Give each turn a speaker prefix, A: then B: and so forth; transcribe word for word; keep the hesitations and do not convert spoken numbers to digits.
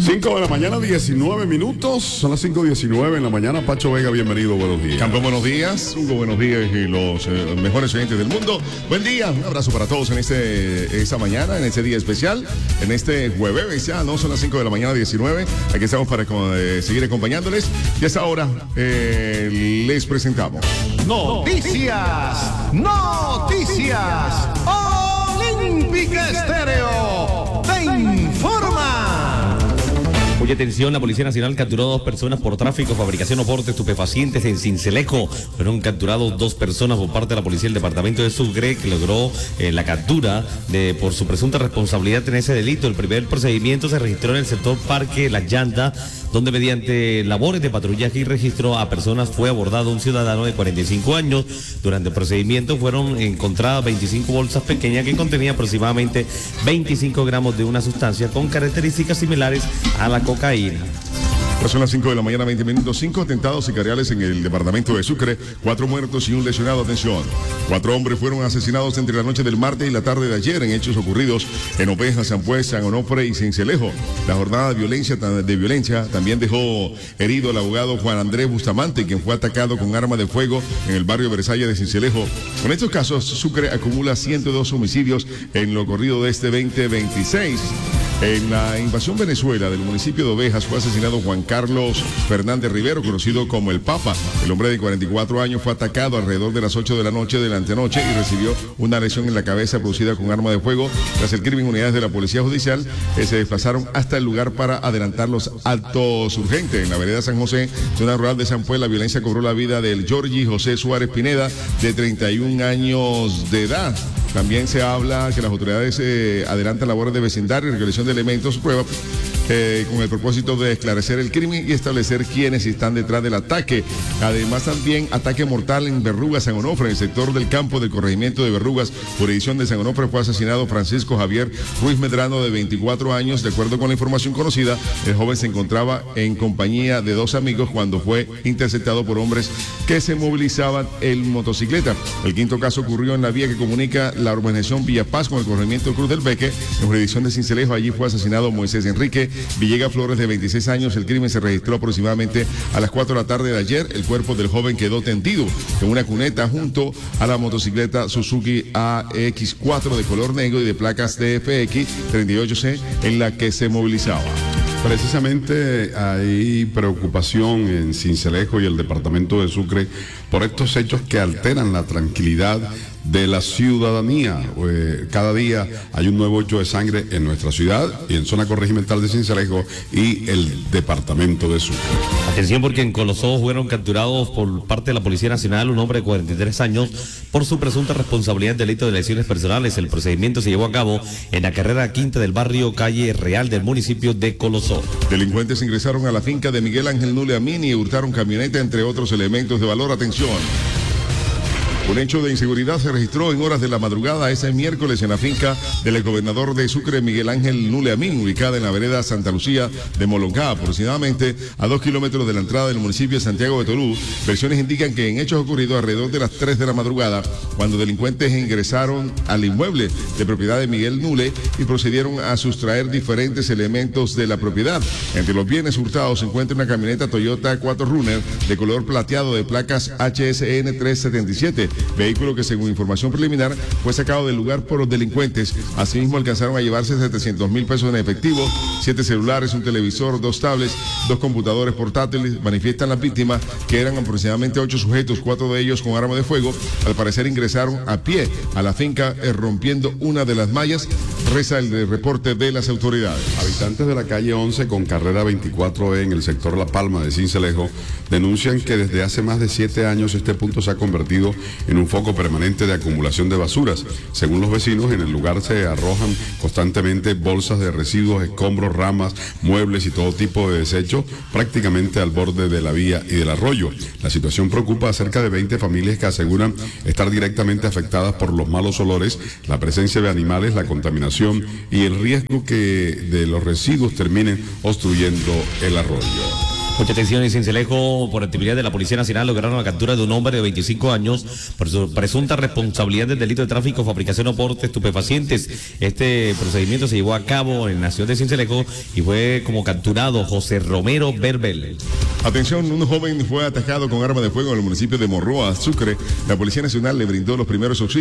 A: cinco de la mañana, diecinueve minutos. Son las cinco diecinueve en la mañana. Pacho Vega, bienvenido, buenos días.
B: Campeón, buenos días. Hugo, buenos días. Y los eh, mejores oyentes del mundo. Buen día. Un abrazo para todos en este, esta mañana, en este día especial, en este jueves. Ya no son las cinco de la mañana, diecinueve. Aquí estamos para eh, seguir acompañándoles. Y a esta hora eh, les presentamos
C: Noticias. Noticias. Olímpica Estéreo te informa.
D: Mucha atención, la Policía Nacional capturó a dos personas por tráfico, fabricación o porte de estupefacientes en Sincelejo. Fueron capturados dos personas por parte de la Policía del Departamento de Sucre, que logró eh, la captura de por su presunta responsabilidad en ese delito. El primer procedimiento se registró en el sector Parque La Llanta, donde mediante labores de patrullaje y registro a personas fue abordado un ciudadano de cuarenta y cinco años. Durante el procedimiento fueron encontradas veinticinco bolsas pequeñas que contenían aproximadamente veinticinco gramos de una sustancia con características similares a la cocaína.
B: Son las cinco de la mañana, veinte minutos. Cinco atentados sicariales en el departamento de Sucre. Cuatro muertos y un lesionado. Atención. Cuatro hombres fueron asesinados entre la noche del martes y la tarde de ayer en hechos ocurridos en Oveja, San Pues, San Onofre y Sincelejo. La jornada de violencia, de violencia también dejó herido al abogado Juan Andrés Bustamante, quien fue atacado con arma de fuego en el barrio Versalles de Sincelejo. Con estos casos, Sucre acumula ciento dos homicidios en lo corrido de este veinte veintiséis. En la invasión Venezuela del municipio de Ovejas fue asesinado Juan Carlos Fernández Rivero, conocido como el Papa. El hombre de cuarenta y cuatro años fue atacado alrededor de las ocho de la noche de la antenoche y recibió una lesión en la cabeza producida con arma de fuego. Tras el crimen, unidades de la Policía Judicial eh, se desplazaron hasta el lugar para adelantar los actos urgentes. En la vereda San José, zona rural de San Pues, la violencia cobró la vida del Georgie José Suárez Pineda, de treinta y un años de edad. También se habla que las autoridades eh, adelantan labores de vecindario y recolección de elementos, pruebas, eh, con el propósito de esclarecer el crimen y establecer quiénes están detrás del ataque. Además, también ataque mortal en Berrugas, San Onofre, en el sector del campo del corregimiento de Berrugas, jurisdicción de San Onofre, fue asesinado Francisco Javier Ruiz Medrano, de veinticuatro años. De acuerdo con la información conocida, el joven se encontraba en compañía de dos amigos cuando fue interceptado por hombres que se movilizaban en motocicleta. El quinto caso ocurrió en la vía que comunica la urbanización Villa Paz con el corregimiento Cruz del Beque, en jurisdicción de Sincelejo. Allí fue asesinado Moisés Enrique Villegas Flores, de veintiséis años. El crimen se registró aproximadamente a las cuatro de la tarde de ayer. El cuerpo del joven quedó tendido en una cuneta junto a la motocicleta Suzuki A X cuatro de color negro y de placas T F X treinta y ocho C en la que se movilizaba.
A: Precisamente hay preocupación en Sincelejo y el departamento de Sucre por estos hechos que alteran la tranquilidad de la ciudadanía. Eh, cada día hay un nuevo hecho de sangre en nuestra ciudad y en zona corregimental de Sincelejo y el departamento de Sucre.
D: Atención, porque en Colosó fueron capturados por parte de la Policía Nacional un hombre de cuarenta y tres años por su presunta responsabilidad en delito de lesiones personales. El procedimiento se llevó a cabo en la carrera quinta del barrio Calle Real del municipio de Colosó.
B: Delincuentes ingresaron a la finca de Miguel Ángel Nule Amini y hurtaron camioneta, entre otros elementos de valor. Atención. Un hecho de inseguridad se registró en horas de la madrugada ese miércoles en la finca del exgobernador de Sucre, Miguel Ángel Nule Amín, ubicada en la vereda Santa Lucía de Moloncá, aproximadamente a dos kilómetros de la entrada del municipio de Santiago de Tolú. Versiones indican que en hechos ocurridos alrededor de las tres de la madrugada, cuando delincuentes ingresaron al inmueble de propiedad de Miguel Nule y procedieron a sustraer diferentes elementos de la propiedad. Entre los bienes hurtados se encuentra una camioneta Toyota cuatro Runner de color plateado de placas H S N trescientos setenta y siete, vehículo que, según información preliminar, fue sacado del lugar por los delincuentes. Asimismo, alcanzaron a llevarse setecientos mil pesos en efectivo, siete celulares, un televisor, dos tablets, dos computadores portátiles. Manifiestan las víctimas que eran aproximadamente ocho sujetos, cuatro de ellos con arma de fuego. Al parecer ingresaron a pie a la finca, eh, rompiendo una de las mallas. Reza el reporte de las autoridades.
A: Habitantes de la calle once con carrera veinticuatro E en el sector La Palma de Sincelejo denuncian que desde hace más de siete años este punto se ha convertido en un foco permanente de acumulación de basuras. Según los vecinos, en el lugar se arrojan constantemente bolsas de residuos, escombros, ramas, muebles y todo tipo de desechos prácticamente al borde de la vía y del arroyo. La situación preocupa a cerca de veinte familias que aseguran estar directamente afectadas por los malos olores, la presencia de animales, la contaminación y el riesgo que de los residuos terminen obstruyendo el arroyo.
D: Mucha atención en Cincelejo, por actividad de la Policía Nacional, lograron la captura de un hombre de veinticinco años por su presunta responsabilidad del delito de tráfico, fabricación o porte de estupefacientes. Este procedimiento se llevó a cabo en la ciudad de Cincelejo y fue como capturado José Romero Berbel.
B: Atención, un joven fue atacado con arma de fuego en el municipio de Morroa, Sucre. La Policía Nacional le brindó los primeros auxilios.